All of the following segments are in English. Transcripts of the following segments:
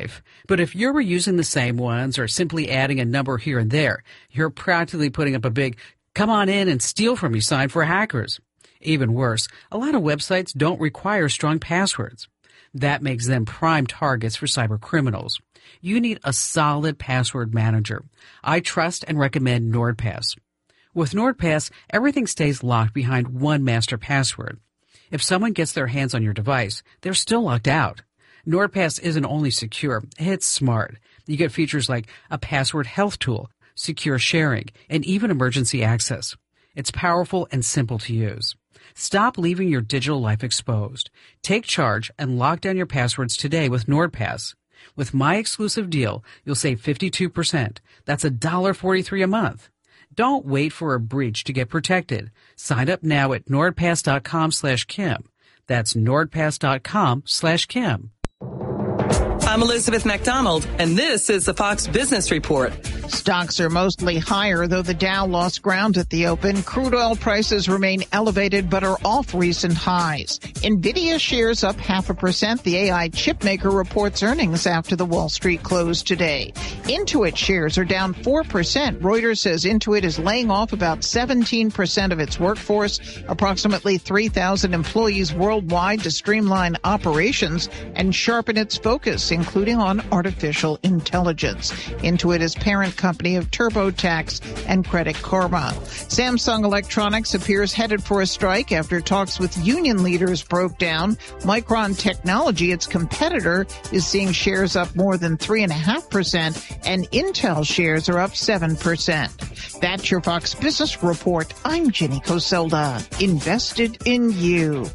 safe. But if you're reusing the same ones or simply adding a number here and there, you're practically putting up a big "come on in and steal from me" sign for hackers. Even worse, a lot of websites don't require strong passwords. That makes them prime targets for cyber criminals. You need a solid password manager. I trust and recommend NordPass. With NordPass, everything stays locked behind one master password. If someone gets their hands on your device, they're still locked out. NordPass isn't only secure, it's smart. You get features like a password health tool, secure sharing, and even emergency access. It's powerful and simple to use. Stop leaving your digital life exposed. Take charge and lock down your passwords today with NordPass. With my exclusive deal, you'll save 52%. That's $1.43 a month. Don't wait for a breach to get protected. Sign up now at nordpass.com/Kim. That's nordpass.com/Kim. I'm Elizabeth MacDonald, and this is the Fox Business Report. Stocks are mostly higher, though the Dow lost ground at the open. Crude oil prices remain elevated but are off recent highs. Nvidia shares up 0.5%. The AI chipmaker reports earnings after the Wall Street close today. Intuit shares are down 4%. Reuters says Intuit is laying off about 17% of its workforce, approximately 3,000 employees worldwide, to streamline operations and sharpen its focus, including on artificial intelligence. Intuit is parent company of TurboTax and Credit Karma. Samsung Electronics appears headed for a strike after talks with union leaders broke down. Micron Technology, its competitor, is seeing shares up more than 3.5%, and Intel shares are up 7%. That's your Fox Business Report. I'm Jenny Coselda. Invested in you.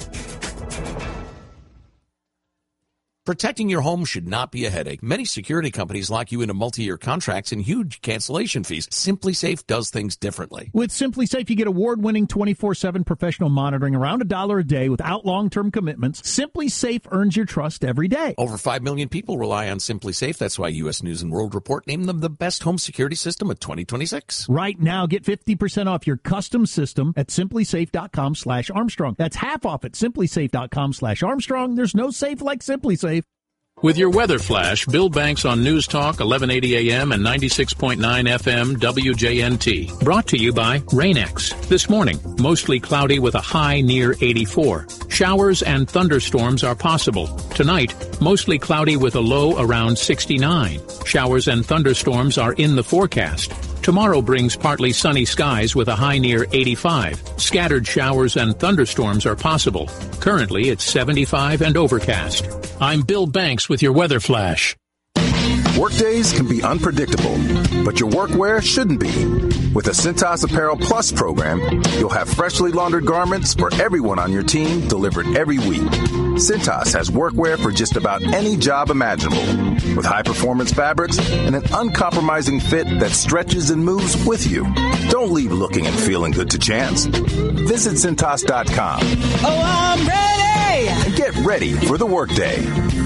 Protecting your home should not be a headache. Many security companies lock you into multi-year contracts and huge cancellation fees. SimpliSafe does things differently. With SimpliSafe, you get award-winning 24/7 professional monitoring around $1 a day without long-term commitments. SimpliSafe earns your trust every day. Over 5 million people rely on SimpliSafe. That's why U.S. News & World Report named them the best home security system of 2026. Right now, get 50% off your custom system at SimpliSafe.com/Armstrong. That's half off at SimpliSafe.com/Armstrong. There's no safe like SimpliSafe. With your weather flash, Bill Banks on News Talk 1180 AM and 96.9 FM WJNT. Brought to you by Rain-X. This morning, mostly cloudy with a high near 84. Showers and thunderstorms are possible. Tonight, mostly cloudy with a low around 69. Showers and thunderstorms are in the forecast. Tomorrow brings partly sunny skies with a high near 85. Scattered showers and thunderstorms are possible. Currently, it's 75 and overcast. I'm Bill Banks with your weather flash. Workdays can be unpredictable, but your workwear shouldn't be. With the Cintas Apparel Plus program, you'll have freshly laundered garments for everyone on your team delivered every week. Cintas has workwear for just about any job imaginable, with high-performance fabrics and an uncompromising fit that stretches and moves with you. Don't leave looking and feeling good to chance. Visit Cintas.com. Oh, I'm ready! And get ready for the workday.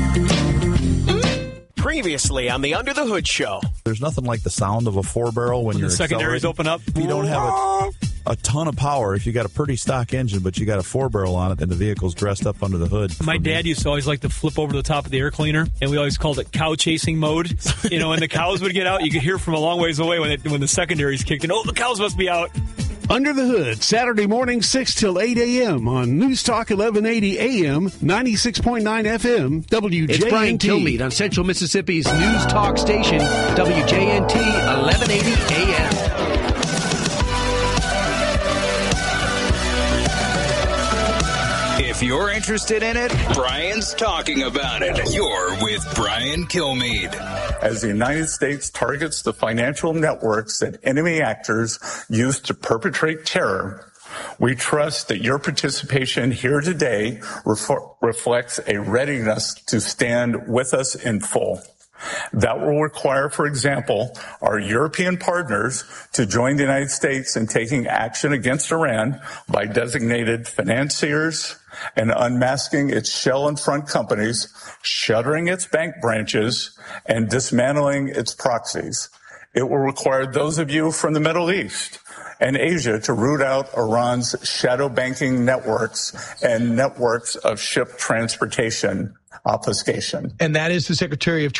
Previously on the Under the Hood Show. There's nothing like the sound of a four-barrel when the secondaries open up. If you don't have a ton of power, if you got a pretty stock engine, but you got a four-barrel on it, and the vehicle's dressed up under the hood. My dad used to always like to flip over the top of the air cleaner, and we always called it cow chasing mode. You know, when the cows would get out, you could hear from a long ways away when the secondaries kicked in. Oh, the cows must be out. Under the Hood, Saturday morning, 6 till 8 a.m. on News Talk 1180 AM, 96.9 FM, WJNT. It's Brian Kilmeade on Central Mississippi's News Talk station, WJNT 1180 AM. If you're interested in it, Brian's talking about it. You're with Brian Kilmeade. As the United States targets the financial networks that enemy actors use to perpetrate terror, we trust that your participation here today reflects a readiness to stand with us in full. That will require, for example, our European partners to join the United States in taking action against Iran by designated financiers and unmasking its shell and front companies, shuttering its bank branches, and dismantling its proxies. It will require those of you from the Middle East and Asia to root out Iran's shadow banking networks and networks of ship transportation obfuscation. And that is the Secretary of